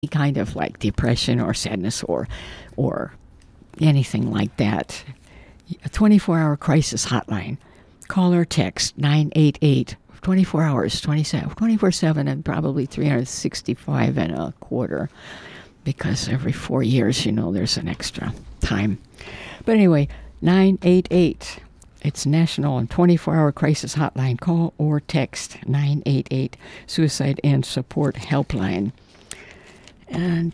kind of like depression or sadness or anything like that, a 24-hour crisis hotline. Call or text 988, 24 hours, 24/7, and probably 365 and a quarter, because every 4 years, there's an extra time. But anyway, 988. It's national and 24-hour crisis hotline. Call or text 988 Suicide and Support Helpline. And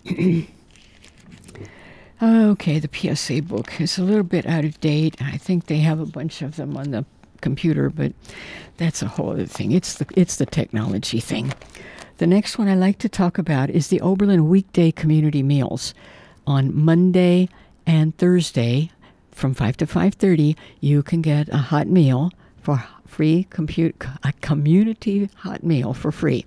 okay, the PSA book is a little bit out of date. I think they have a bunch of them on the computer, but that's a whole other thing. It's the technology thing. The next one I like to talk about is the Oberlin weekday community meals. On Monday and Thursday from 5 to 5:30, you can get a hot meal for free, a community hot meal for free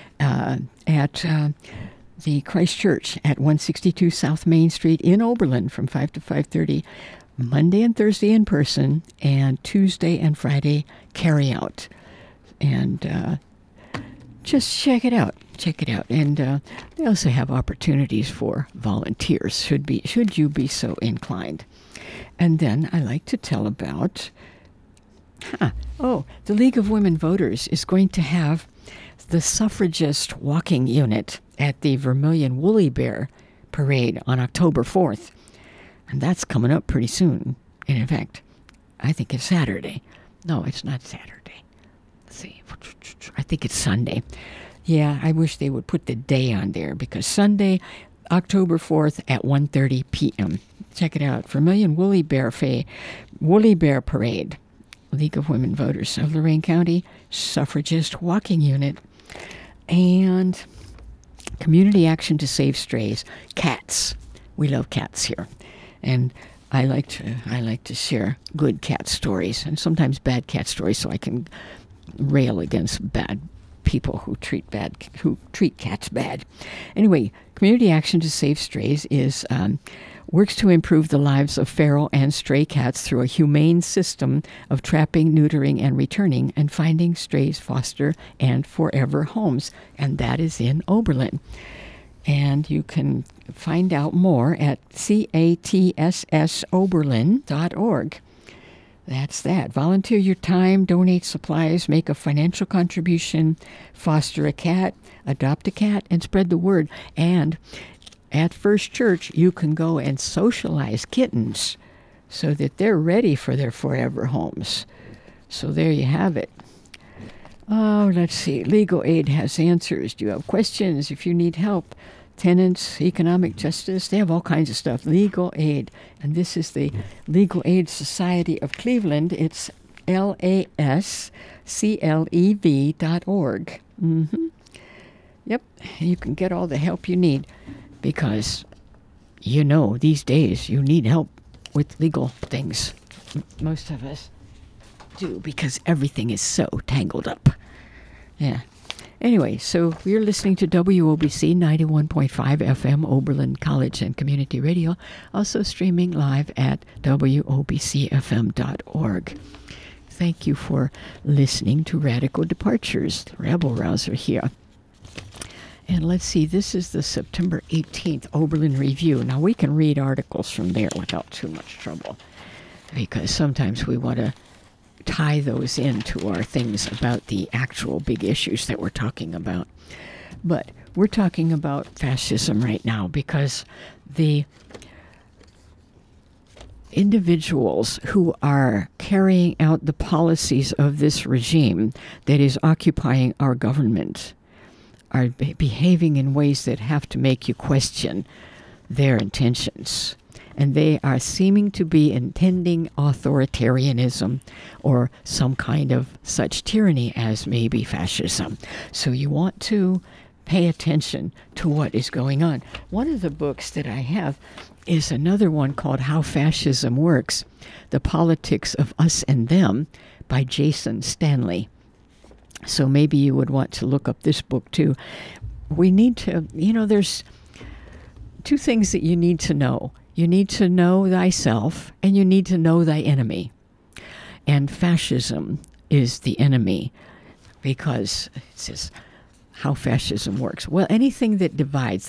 at the Christ Church at 162 South Main Street in Oberlin from 5 to 5:30, Monday and Thursday in person, and Tuesday and Friday carry out. And just check it out. And they also have opportunities for volunteers, should you be so inclined. And then I like to tell about, the League of Women Voters is going to have the suffragist walking unit at the Vermilion Woolly Bear Parade on October 4th. And that's coming up pretty soon. And in fact, I think it's Saturday. No, it's not Saturday. Let's see. I think it's Sunday. Yeah, I wish they would put the day on there, because Sunday, October 4th at 1:30 p.m. Check it out. Vermilion Woolly Bear Parade. League of Women Voters of Lorain County Suffragist Walking Unit. And Community Action to Save Strays. Cats. We love cats here. And I like to share good cat stories and sometimes bad cat stories, so I can rail against bad people who treat cats bad. Anyway, Community Action to Save Strays works to improve the lives of feral and stray cats through a humane system of trapping, neutering, and returning, and finding strays foster and forever homes. And that is in Oberlin. And you can find out more at catssoberlin.org. That's that. Volunteer your time, donate supplies, make a financial contribution, foster a cat, adopt a cat, and spread the word. And at First Church, you can go and socialize kittens so that they're ready for their forever homes. So there you have it. Oh, let's see. Legal Aid has answers. Do you have questions? If you need help, tenants, economic justice, they have all kinds of stuff. Legal Aid. And this is the Legal Aid Society of Cleveland. It's LASCLEV.org. Mm-hmm. Yep. You can get all the help you need, because, these days you need help with legal things. Most of us do, because everything is so tangled up. Yeah. Anyway, so we're listening to WOBC 91.5 FM Oberlin College and Community Radio, also streaming live at WOBCFM.org. Thank you for listening to Radical Departures, Rebel Rouser here. And let's see, this is the September 18th Oberlin Review. Now, we can read articles from there without too much trouble, because sometimes we want to tie those into our things about the actual big issues that we're talking about. But we're talking about fascism right now, because the individuals who are carrying out the policies of this regime that is occupying our government are behaving in ways that have to make you question their intentions. And they are seeming to be intending authoritarianism or some kind of such tyranny as maybe fascism. So you want to pay attention to what is going on. One of the books that I have is another one called How Fascism Works, The Politics of Us and Them by Jason Stanley. So maybe you would want to look up this book too. We need to, there's two things that you need to know. You need to know thyself, and you need to know thy enemy. And fascism is the enemy, because it says, how fascism works. Well, anything that divides,